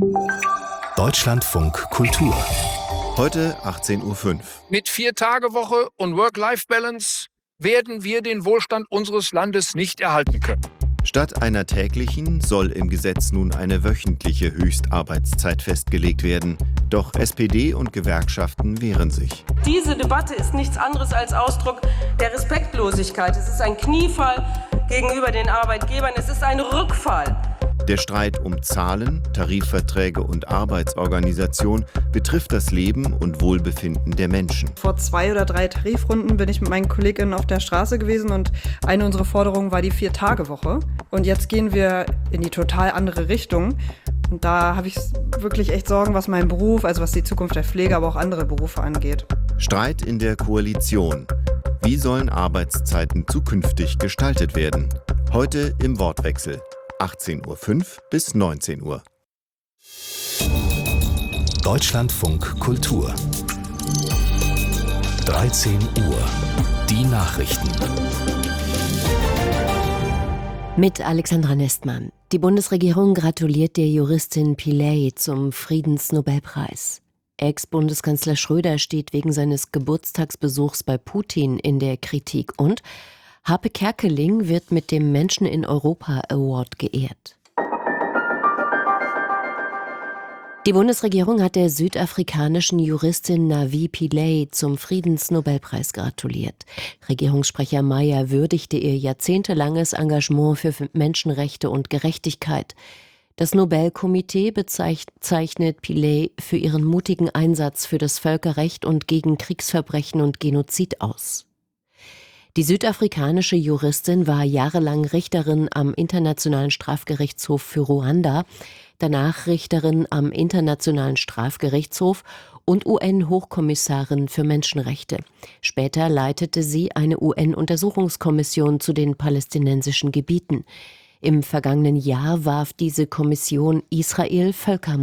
Deutschlandfunk Kultur. Heute 18:05 Uhr. Mit 4-Tage-Woche und Work-Life-Balance werden wir den Wohlstand unseres Landes nicht erhalten können. Statt einer täglichen soll im Gesetz nun eine wöchentliche Höchstarbeitszeit festgelegt werden. Doch SPD und Gewerkschaften wehren sich. Diese Debatte ist nichts anderes als Ausdruck der Respektlosigkeit. Es ist ein Kniefall gegenüber den Arbeitgebern. Es ist ein Rückfall. Der Streit um Zahlen, Tarifverträge und Arbeitsorganisation betrifft das Leben und Wohlbefinden der Menschen. Vor 2 oder 3 Tarifrunden bin ich mit meinen Kolleginnen auf der Straße gewesen und eine unserer Forderungen war die 4-Tage-Woche. Und jetzt gehen wir in die total andere Richtung. Und da habe ich wirklich echt Sorgen, was meinen Beruf, also was die Zukunft der Pflege, aber auch andere Berufe angeht. Streit in der Koalition. Wie sollen Arbeitszeiten zukünftig gestaltet werden? Heute im Wortwechsel. 18:05 Uhr bis 19 Uhr. Deutschlandfunk Kultur. 13 Uhr. Die Nachrichten. Mit Alexandra Nestmann. Die Bundesregierung gratuliert der Juristin Pillay zum Friedensnobelpreis. Ex-Bundeskanzler Schröder steht wegen seines Geburtstagsbesuchs bei Putin in der Kritik und Harpe Kerkeling wird mit dem Menschen in Europa Award geehrt. Die Bundesregierung hat der südafrikanischen Juristin Navi Pillay zum Friedensnobelpreis gratuliert. Regierungssprecher Meyer würdigte ihr jahrzehntelanges Engagement für Menschenrechte und Gerechtigkeit. Das Nobelkomitee bezeichnet Pillay für ihren mutigen Einsatz für das Völkerrecht und gegen Kriegsverbrechen und Genozid aus. Die südafrikanische Juristin war jahrelang Richterin am Internationalen Strafgerichtshof für Ruanda, danach Richterin am Internationalen Strafgerichtshof und UN-Hochkommissarin für Menschenrechte. Später leitete sie eine UN-Untersuchungskommission zu den palästinensischen Gebieten. Im vergangenen Jahr warf diese Kommission Israel Völkermord